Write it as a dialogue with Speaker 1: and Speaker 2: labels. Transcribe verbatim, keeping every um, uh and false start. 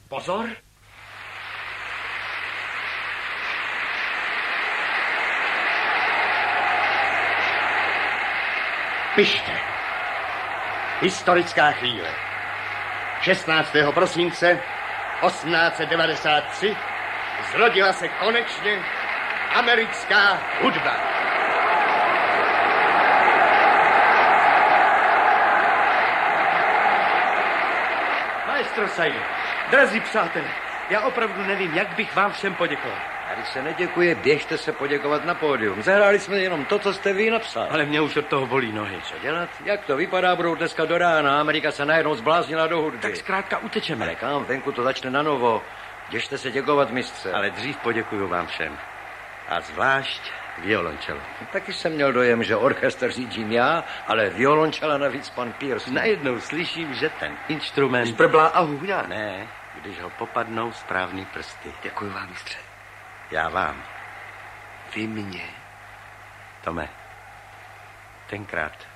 Speaker 1: Pozor. Pište. Historická chvíle. šestnáctého prosince osmnáct set devadesát tři zrodila se konečně americká hudba. Maestro Said, drazí přátelé, já opravdu nevím, jak bych vám všem poděkoval.
Speaker 2: Tady se neděkuje, běžte se poděkovat na pódium. Zahráli jsme jenom to, co jste vy napsal.
Speaker 1: Ale mě už od toho bolí nohy.
Speaker 2: Co dělat? Jak to vypadá, budou dneska do rána. Amerika se najednou zbláznila do hudby.
Speaker 1: Tak zkrátka utečeme.
Speaker 2: Ale kam, venku to začne na novo. Běžte se děkovat, mistře.
Speaker 1: Ale dřív poděkuju vám všem. A zvlášť violončelo.
Speaker 2: Taky jsem měl dojem, že orchestr řídím já, ale violončela navíc pan Pierce.
Speaker 1: Najednou slyším, že ten instrument...
Speaker 2: Zbrblá a hůňá.
Speaker 1: Ne, když ho popadnou správný prsty.
Speaker 2: Děkuji vám, mistře.
Speaker 1: Já vám.
Speaker 2: Vy mě.
Speaker 1: Tome, tenkrát